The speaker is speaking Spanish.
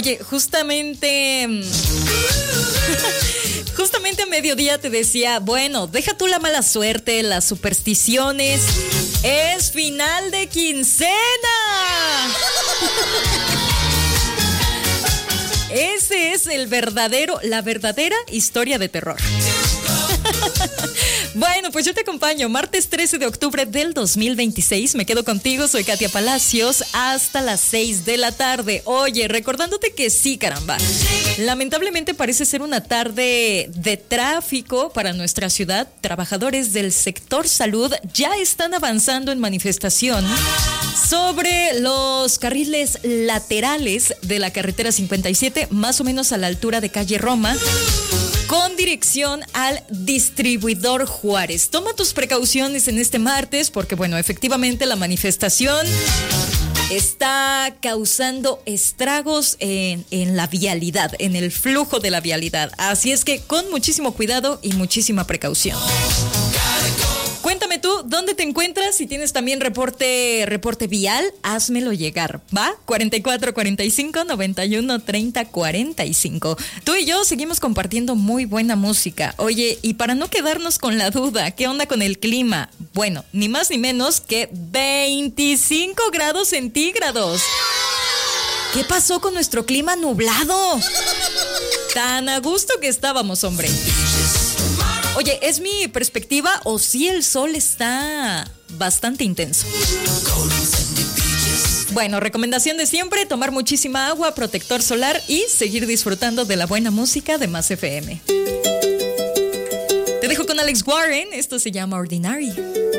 Oye, justamente a mediodía te decía, bueno, deja tú la mala suerte, las supersticiones. Es final de quincena. Ese es la verdadera historia de terror. Bueno, pues yo te acompaño. Martes 13 de octubre del 2026. Me quedo contigo. Soy Katia Palacios. Hasta las 6 de la tarde. Oye, recordándote que sí, caramba. Lamentablemente parece ser una tarde de tráfico para nuestra ciudad. Trabajadores del sector salud ya están avanzando en manifestación sobre los carriles laterales de la carretera 57, más o menos a la altura de calle Roma, con dirección al distribuidor Juárez. Toma tus precauciones en este martes porque, bueno, efectivamente la manifestación está causando estragos en la vialidad, en el flujo de la vialidad. Así es que con muchísimo cuidado y muchísima precaución. Cuéntame tú, ¿dónde te encuentras? Si tienes también reporte vial, házmelo llegar, ¿va? 44 45 91 30 45. Tú y yo seguimos compartiendo muy buena música. Oye, y para no quedarnos con la duda, ¿qué onda con el clima? Bueno, ni más ni menos que 25 grados centígrados. ¿Qué pasó con nuestro clima nublado? Tan a gusto que estábamos, hombre. Oye, ¿es mi perspectiva o si el sol está bastante intenso? Bueno, recomendación de siempre, tomar muchísima agua, protector solar y seguir disfrutando de la buena música de Más FM. Te dejo con Alex Warren, esto se llama Ordinary.